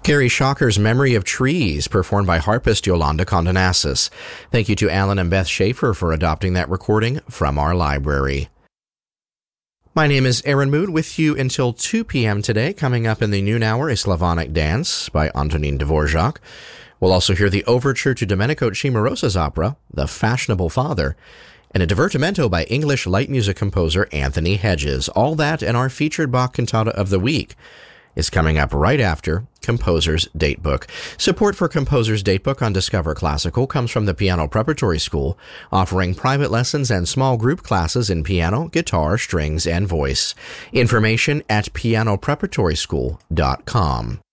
Gary Schocker's Memory of Trees, performed by harpist Yolanda Condonasis. Thank you to Alan and Beth Schaefer for adopting that recording from our library. My name is Aaron Mood, with you until 2 p.m. today. Coming up in the noon hour, a Slavonic Dance by Antonin Dvorak. We'll also hear the overture to Domenico Cimarosa's opera, The Fashionable Father, and a divertimento by English light music composer Anthony Hedges. All that and our featured Bach cantata of the week is coming up right after Composer's Datebook. Support for Composer's Datebook on Discover Classical comes from the Piano Preparatory School, offering private lessons and small group classes in piano, guitar, strings, and voice. Information at pianopreparatoryschool.com.